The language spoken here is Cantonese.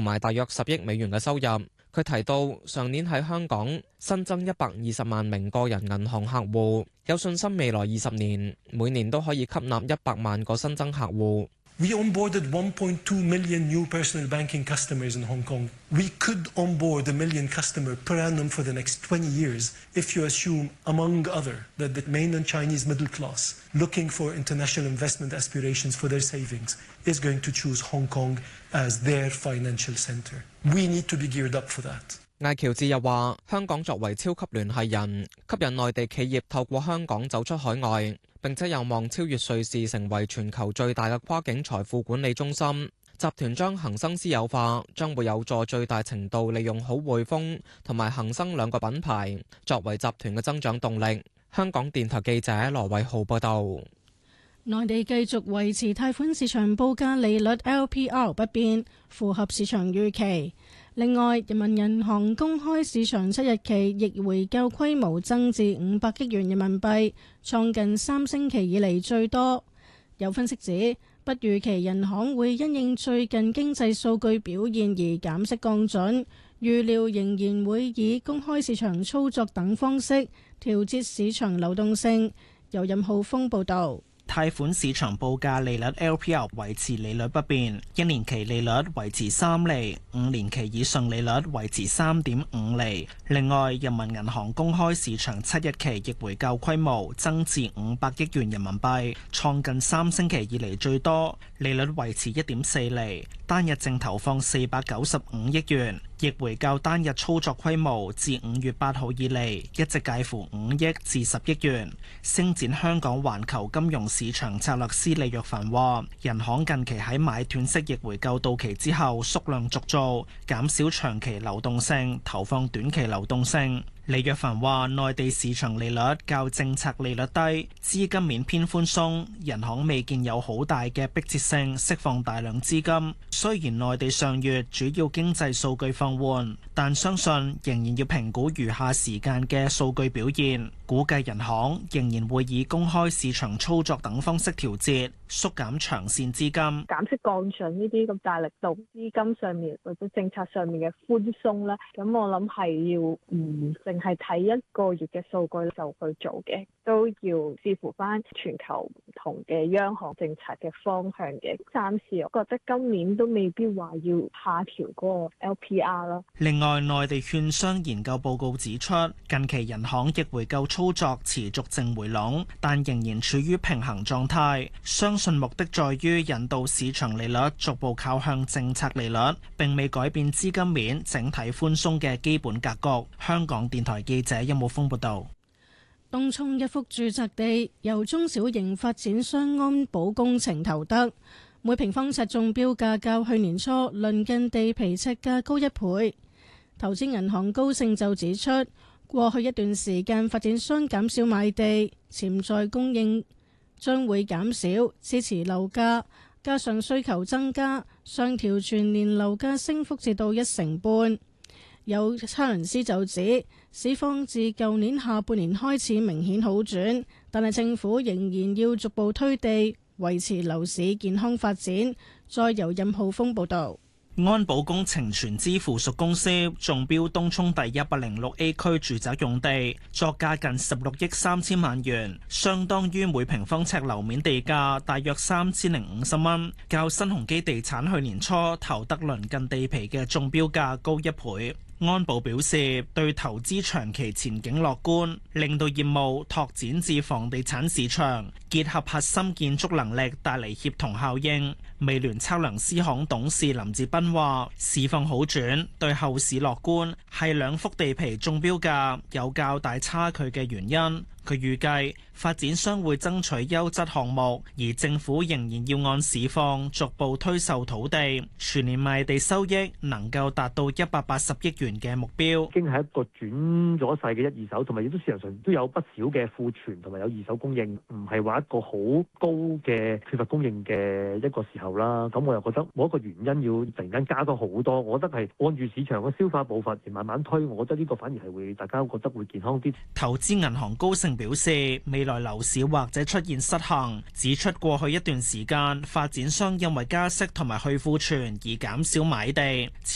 埋大約10億美元嘅收入。佢提到，上年喺香港新增120萬名個人銀行客戶，有信心未來20年每年都可以吸納100萬個新增客戶。 We onboarded 1.2 million new personal banking customers in Hong Kong. We could onboard 1 million customers per annum for the next 20 years if you assume, among other, that the mainland Chinese middle class looking for international investment aspirations for their savings is going to choose Hong Kong as their financial center. We need to be geared up for that. 艾喬治又話：香港作為超級聯繫人，吸引內地企業透過香港走出海外，並且有望超越瑞士，成為全球最大嘅跨境財富管理中心。集團將恒生私有化，將會有助最大程度利用好匯豐同埋恒生兩個品牌，作為集團嘅增長動力。香港電台記者羅偉浩報道。 內地繼續維持貸款市場報價利率 LPR 不變，符合市場預期。另外，人民銀行公開市場7日期逆回購規模增至500億元人民幣，創近3星期以嚟最多。有分析指，不預期人行會因應最近經濟數據表現而減息降準，預料仍然會以公開市場操作等方式調節市場流動性。由任浩峰報導。 貸款市場報價利率 LPR 維持利率不變，1年期利率維持3厘，5年期以上利率維持3.5厘。另外，人民銀行公開市場7日期逆回購規模增至500億元人民幣，創近3星期以嚟最多，利率維持1.4厘，單日淨投放495億元。逆回購單日操作規模自5月8號以嚟一直介乎5億至10億元。星展香港環球金融市場策略師李若凡話，人行近期喺買斷式逆回購到期之後縮量續做，減少長期流動性，投放短期流動性。李若凡話，內地市場利率較政策利率低，資金面偏寬鬆，人行未見有好大嘅迫切性釋放大量資金。雖然內地上月主要經濟數據放緩，但相信仍然要評估餘下時間嘅數據表現，估計人行仍然會以公開市場操作等方式調節，縮減長線資金。 減息降準呢啲咁大力度資金上面或者政策上面嘅寬鬆咧，咁我諗係要淨係睇一個月嘅數據就去做嘅，都要視乎翻全球唔同嘅央行政策嘅方向嘅。暫時我覺得今年都未必話要下調嗰個 LPR 咯。 另外，內地券商研究報告指出，近期人行逆回購操作持續淨回籠，但仍然處於平衡狀態。相信目的在於引導市場利率逐步靠向政策利率，並未改變資金面整體寬鬆嘅基本格局。香港電台記者殷武峰報道。 東涌一幅住宅地由中小型發展商安保工程投得，每平方尺中標價較去年初鄰近地皮尺價高1倍。投資銀行高盛就指出，過去一段時間發展商減少買地，潛在供應將會減少，支持樓價。加上需求增加，上調全年樓價升幅至到1.5%。有測量師就指，市況自舊年下半年開始明顯好轉，但係政府仍然要逐步推地，維持樓市健康發展。再由任浩峰報導。 安保工程全資附屬公司中標東涌第106A 區住宅用地，作價近16億3千萬元，相當於每平方尺樓面地價大約3050蚊，較新鴻基地產去年初投得鄰近地皮嘅中標價高1倍。安保表示對投資長期前景樂觀，令到業務拓展至房地產市場，結合核心建築能力帶嚟協同效應。美聯測量師行董事林志斌話：市況好轉，對後市樂觀，係兩幅地皮中標價有較大差距嘅原因。佢預計發展商會爭取優質項目，而政府仍然要按市況逐步推售土地，全年賣地收益能夠達到180億元嘅目標。 已經係一個轉咗勢嘅一二手，同埋亦都市場上都有不少嘅庫存同埋有二手供應，唔係話一個好高嘅缺乏供應嘅一個時候啦。咁我又覺得冇一個原因要突然間加多好多，我覺得係按住市場嘅消化步伐而慢慢推，我覺得呢個反而係會大家覺得會健康啲。 投資銀行高盛表示，未來樓市或者出現失衡，指出過去一段時間發展商因為加息同埋去庫存而減少買地。